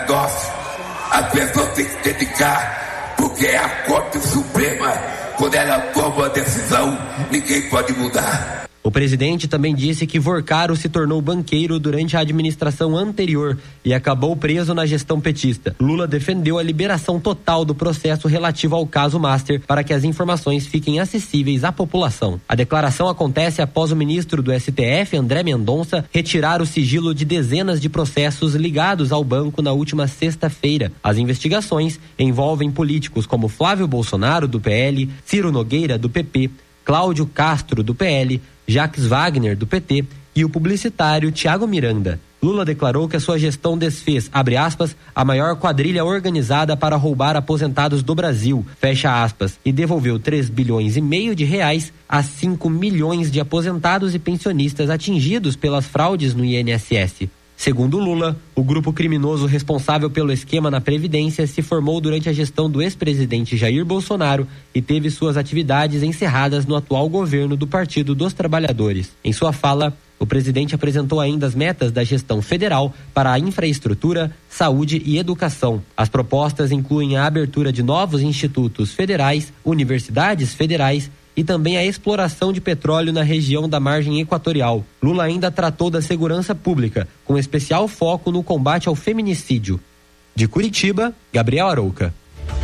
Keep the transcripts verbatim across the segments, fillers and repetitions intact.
Nossa, a pessoa tem que dedicar, porque é a Corte Suprema, quando ela toma a decisão, ninguém pode mudar. O presidente também disse que Vorcaro se tornou banqueiro durante a administração anterior e acabou preso na gestão petista. Lula defendeu a liberação total do processo relativo ao caso Master para que as informações fiquem acessíveis à população. A declaração acontece após o ministro do S T F, André Mendonça, retirar o sigilo de dezenas de processos ligados ao banco na última sexta-feira. As investigações envolvem políticos como Flávio Bolsonaro, do P L, Ciro Nogueira, do P P, Cláudio Castro, do P L, Jacques Wagner, do P T, e o publicitário Thiago Miranda. Lula declarou que a sua gestão desfez, abre aspas, a maior quadrilha organizada para roubar aposentados do Brasil, fecha aspas, e devolveu três bilhões e meio de reais a cinco milhões de aposentados e pensionistas atingidos pelas fraudes no I N S S. Segundo Lula, o grupo criminoso responsável pelo esquema na Previdência se formou durante a gestão do ex-presidente Jair Bolsonaro e teve suas atividades encerradas no atual governo do Partido dos Trabalhadores. Em sua fala, o presidente apresentou ainda as metas da gestão federal para a infraestrutura, saúde e educação. As propostas incluem a abertura de novos institutos federais, universidades federais e também a exploração de petróleo na região da margem equatorial. Lula ainda tratou da segurança pública, com especial foco no combate ao feminicídio. De Curitiba, Gabriel Arouca.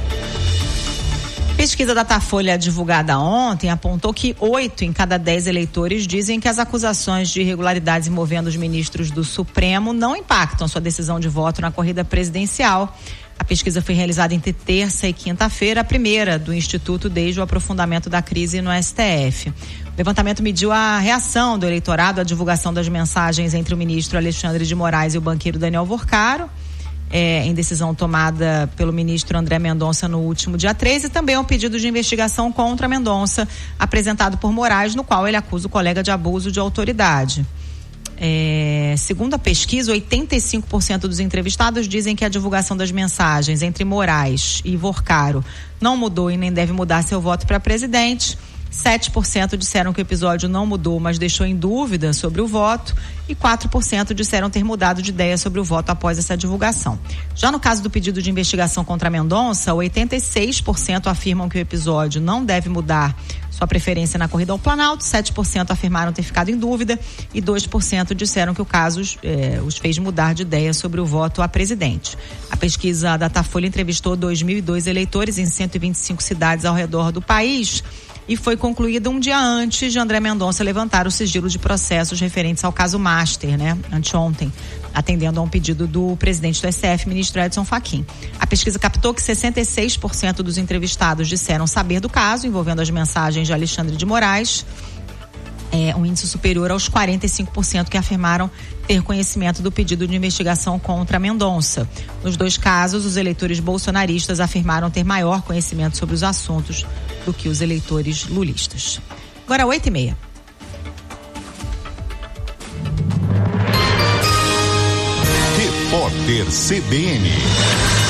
Pesquisa da Datafolha divulgada ontem apontou que oito em cada dez eleitores dizem que as acusações de irregularidades envolvendo os ministros do Supremo não impactam sua decisão de voto na corrida presidencial. A pesquisa foi realizada entre terça e quinta-feira, a primeira do Instituto desde o aprofundamento da crise no S T F. O levantamento mediu a reação do eleitorado à divulgação das mensagens entre o ministro Alexandre de Moraes e o banqueiro Daniel Vorcaro, é, em decisão tomada pelo ministro André Mendonça no último dia treze, e também um pedido de investigação contra Mendonça, apresentado por Moraes, no qual ele acusa o colega de abuso de autoridade. É, segundo a pesquisa, oitenta e cinco por cento dos entrevistados dizem que a divulgação das mensagens entre Moraes e Vorcaro não mudou e nem deve mudar seu voto para presidente. sete por cento disseram que o episódio não mudou, mas deixou em dúvida sobre o voto, e quatro por cento disseram ter mudado de ideia sobre o voto após essa divulgação. Já no caso do pedido de investigação contra Mendonça, oitenta e seis por cento afirmam que o episódio não deve mudar sua preferência na corrida ao Planalto, sete por cento afirmaram ter ficado em dúvida e dois por cento disseram que o caso eh, os fez mudar de ideia sobre o voto a presidente. A pesquisa da Datafolha entrevistou dois mil e dois eleitores em cento e vinte e cinco cidades ao redor do país e foi concluída um dia antes de André Mendonça levantar o sigilo de processos referentes ao caso Master, né, anteontem, atendendo a um pedido do presidente do S T F, ministro Edson Fachin. A pesquisa captou que sessenta e seis por cento dos entrevistados disseram saber do caso envolvendo as mensagens de Alexandre de Moraes, é, um índice superior aos quarenta e cinco por cento que afirmaram ter conhecimento do pedido de investigação contra Mendonça. Nos dois casos, os eleitores bolsonaristas afirmaram ter maior conhecimento sobre os assuntos do que os eleitores lulistas. Agora, oito e meia. Repórter C B N.